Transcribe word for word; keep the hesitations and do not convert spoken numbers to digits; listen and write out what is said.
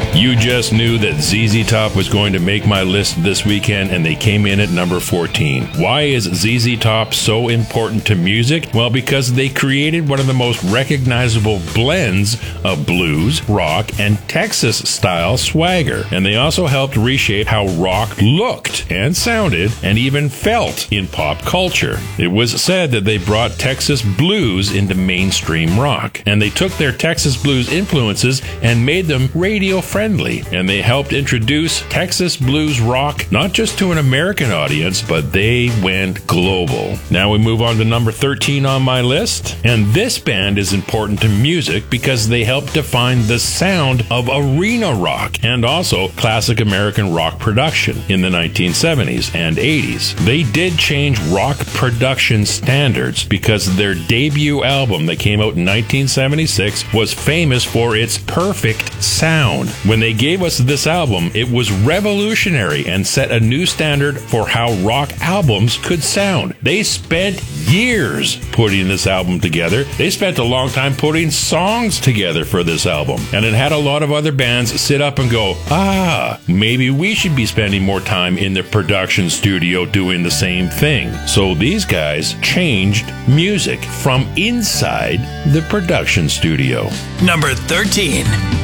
You just knew that Z Z Top was going to make my list this weekend, and they came in at number fourteen. Why is Z Z Top so important to music? Well, because they created one of the most recognizable blends of blues, rock, and Texas-style swagger. And they also helped reshape how rock looked and sounded and even felt in pop culture. It was said that they brought Texas blues into mainstream rock, and they took their Texas blues influences and made them radio-friendly. And they helped introduce Texas blues rock not just to an American audience, but they went global. Now we move on to number thirteen on my list. And this band is important to music because they helped define the sound of arena rock and also classic American rock production in the nineteen seventies and eighties. They did change rock production standards because their debut album that came out in nineteen seventy-six was famous for its perfect sound. When they gave us this album, it was revolutionary and set a new standard for how rock albums could sound. They spent years putting this album together. They spent a long time putting songs together for this album. And it had a lot of other bands sit up and go, ah, maybe we should be spending more time in the production studio doing the same thing. So these guys changed music from inside the production studio. Number thirteen.